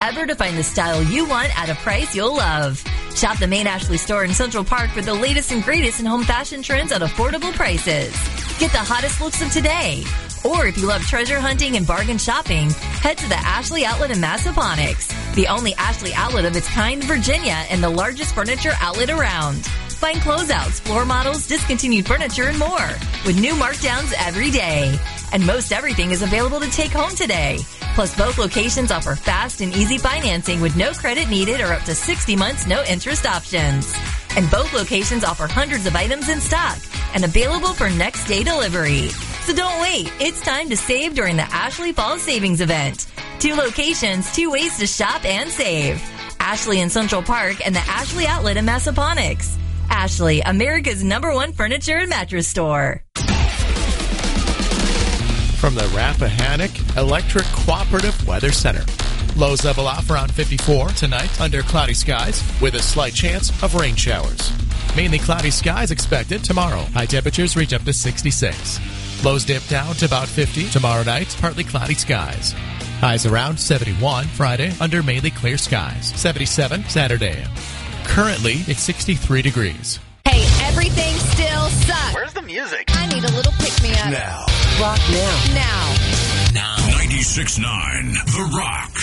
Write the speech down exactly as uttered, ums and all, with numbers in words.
ever to find the style you want at a price you'll love. Shop the main Ashley store in Central Park for the latest and greatest in home fashion trends at affordable prices. Get the hottest looks of today. Or if you love treasure hunting and bargain shopping, head to the Ashley Outlet in Massaponax, the only Ashley outlet of its kind in Virginia and the largest furniture outlet around. Find closeouts, floor models, discontinued furniture, and more with new markdowns every day. And most everything is available to take home today. Plus, both locations offer fast and easy financing with no credit needed or up to sixty months no interest options. And both locations offer hundreds of items in stock and available for next day delivery. So don't wait. It's time to save during the Ashley Fall Savings Event. Two locations, two ways to shop and save. Ashley in Central Park and the Ashley Outlet in Massaponax. Ashley, America's number one furniture and mattress store. From the Rappahannock Electric Cooperative Weather Center. Lows level off around fifty-four tonight under cloudy skies with a slight chance of rain showers. Mainly cloudy skies expected tomorrow. High temperatures reach up to sixty-six. Lows dip down to about fifty tomorrow night, partly cloudy skies. Highs around seventy-one Friday under mainly clear skies. seventy-seven Saturday. Currently, it's sixty-three degrees. Hey, everything still sucks. Where's the music? I need a little pick-me-up. Now. Rock now. Now. Now. ninety-six point nine The Rock.